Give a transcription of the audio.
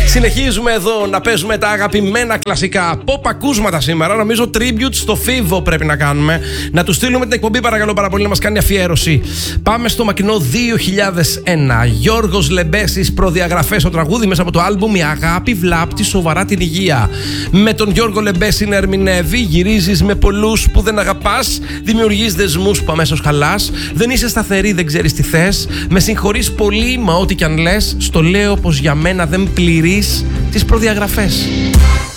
Συνεχίζουμε εδώ να παίζουμε τα αγαπημένα κλασικά pop ακούσματα σήμερα. Νομίζω tribute στο Φίβο πρέπει να κάνουμε. Να του στείλουμε την εκπομπή, παρακαλώ πάρα πολύ, να μας κάνει αφιέρωση. Πάμε στο μακρινό 2001. Γιώργος Λεμπέσης, προδιαγραφές στο τραγούδι μέσα από το άλμπουμ «Η αγάπη βλάπτει σοβαρά την υγεία». Με τον Γιώργο Λεμπέση να ερμηνεύει, γυρίζεις με πολλούς που δεν αγαπάς, δημιουργείς δεσμούς που αμέσως χαλάς, δεν είσαι σταθερή, δεν ξέρεις τι θες, με συγχωρείς πολύ, μα ό,τι κι αν λες, στο λέω πως για μένα δεν πληρείς τις προδιαγραφές.